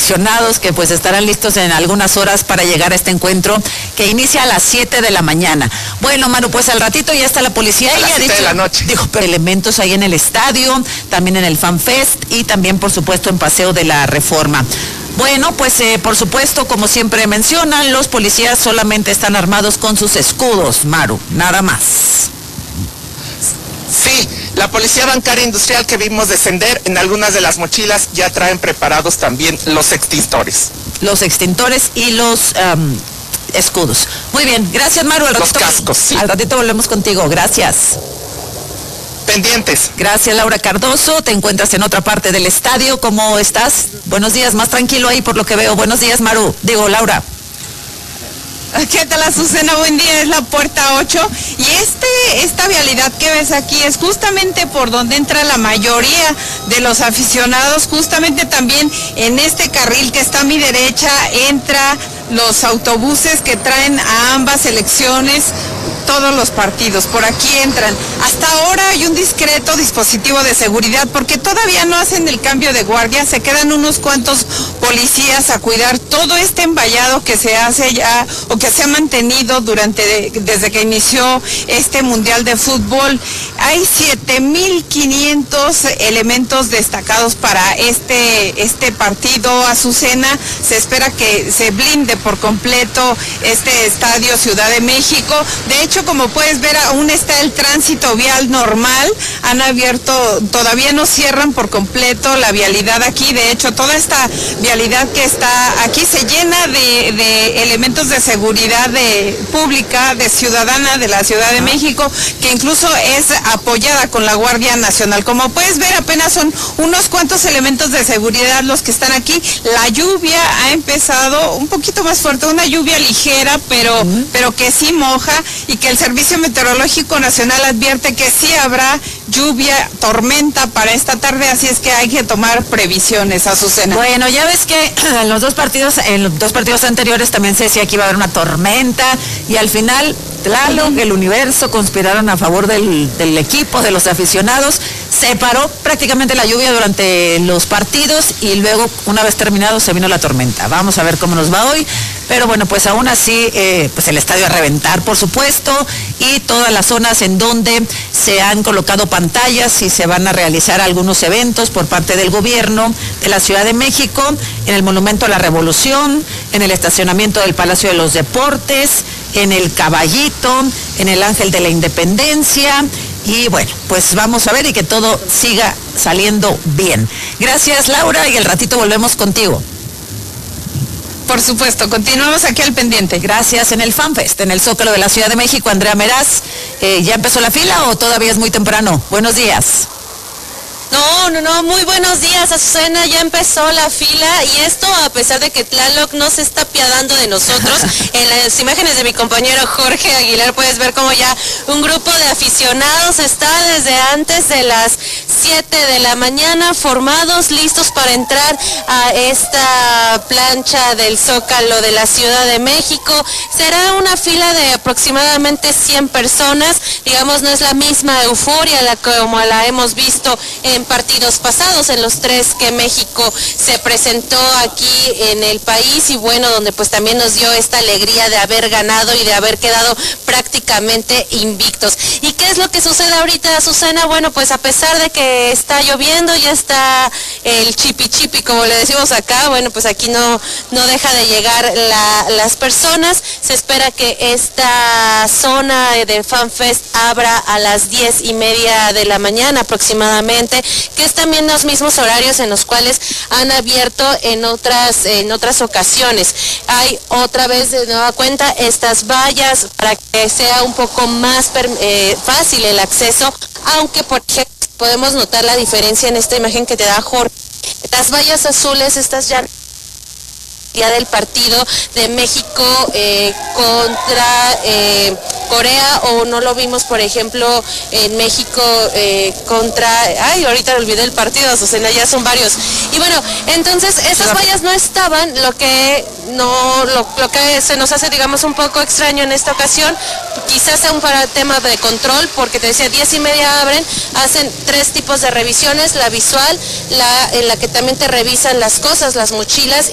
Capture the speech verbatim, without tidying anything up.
aficionados que pues estarán listos en algunas horas para llegar a este encuentro que inicia a las siete de la mañana. Bueno, Manu, pues al ratito ya está la policía. A las siete de la noche. Dijo, pero elementos ahí en el estadio, también en el FanFest y también, por supuesto, en Paseo de la Reforma. Bueno, pues eh, por supuesto, como siempre mencionan, los policías solamente están armados con sus escudos, Maru, nada más. Sí, la policía bancaria industrial que vimos descender en algunas de las mochilas ya traen preparados también los extintores. Los extintores y los um, escudos. Muy bien, gracias, Maru. Al los ratito, cascos, sí. Al ratito volvemos contigo, gracias. Pendientes. Gracias, Laura Cardoso. Te encuentras en otra parte del estadio. ¿Cómo estás? Buenos días, más tranquilo ahí por lo que veo. Buenos días, Maru. Digo, Laura. ¿Qué tal, Azucena? Buen día, es la puerta ocho y este esta vialidad que ves aquí es justamente por donde entra la mayoría de los aficionados, justamente también en este carril que está a mi derecha entra los autobuses que traen a ambas selecciones todos los partidos, por aquí entran. Hasta ahora hay un discreto dispositivo de seguridad porque todavía no hacen el cambio de guardia, se quedan unos cuantos policías a cuidar todo este envallado que se hace ya o que se ha mantenido durante desde que inició este Mundial de Fútbol. Hay siete mil quinientos elementos destacados para este, este partido, Azucena. Se espera que se blinde por completo este estadio Ciudad de México. De hecho, como puedes ver, aún está el tránsito vial normal, han abierto, todavía no cierran por completo la vialidad aquí. De hecho, toda esta vialidad que está aquí se llena de, de elementos de seguridad de, pública, de ciudadana de la Ciudad de México, que incluso es apoyada con la Guardia Nacional. Como puedes ver, apenas son unos cuantos elementos de seguridad los que están aquí. La lluvia ha empezado un poquito más fuerte, una lluvia ligera, pero, uh-huh. pero que sí moja, y que el Servicio Meteorológico Nacional advierte que sí habrá lluvia, tormenta para esta tarde, así es que hay que tomar previsiones, Azucena. Bueno, ya ves que en los dos partidos, en los dos partidos anteriores también se decía que iba a haber una tormenta y al final Tlaloc, el Universo conspiraron a favor del, del equipo, de los aficionados. Se paró prácticamente la lluvia durante los partidos y luego, una vez terminado, se vino la tormenta. Vamos a ver cómo nos va hoy, pero bueno, pues aún así, eh, pues el estadio a reventar, por supuesto, y todas las zonas en donde se han colocado pantallas y se van a realizar algunos eventos por parte del gobierno de la Ciudad de México, en el Monumento a la Revolución, en el estacionamiento del Palacio de los Deportes, en el Caballito, en el Ángel de la Independencia. Y bueno, pues vamos a ver y que todo siga saliendo bien. Gracias, Laura, y al ratito volvemos contigo. Por supuesto, continuamos aquí al pendiente. Gracias. En el FanFest, en el Zócalo de la Ciudad de México, Andrea Meraz, eh, ¿ya empezó la fila o todavía es muy temprano? Buenos días. No, no, no, muy buenos días, Azucena, ya empezó la fila y esto a pesar de que Tlaloc no se está apiadando de nosotros. En las imágenes de mi compañero Jorge Aguilar puedes ver como ya un grupo de aficionados está desde antes de las siete de la mañana formados, listos para entrar a esta plancha del Zócalo de la Ciudad de México. Será una fila de aproximadamente cien personas, digamos, no es la misma euforia la como la hemos visto en partidos pasados, en los tres que México se presentó aquí en el país y bueno, donde pues también nos dio esta alegría de haber ganado y de haber quedado prácticamente invictos. ¿Y qué es lo que sucede ahorita, Susana? Bueno, pues a pesar de que está lloviendo, ya está el chipi chipi, como le decimos acá, bueno, pues aquí no, no deja de llegar la, las personas. Se espera que esta zona del FanFest abra a las diez y media de la mañana aproximadamente, que es también los mismos horarios en los cuales han abierto en otras en otras ocasiones. Hay otra vez de nueva cuenta estas vallas para que sea un poco más eh, fácil el acceso, aunque por ejemplo podemos notar la diferencia en esta imagen que te da Jorge. Las vallas azules, estas ya día del partido de México eh, contra eh, Corea, o no lo vimos por ejemplo en México eh, contra, ay ahorita olvidé el partido, Azucena, ya son varios, y bueno, entonces esas vallas no estaban, lo que no, lo, lo que se nos hace digamos un poco extraño en esta ocasión, quizás sea un para tema de control, porque te decía diez y media abren, hacen tres tipos de revisiones, la visual, la en la que también te revisan las cosas, las mochilas,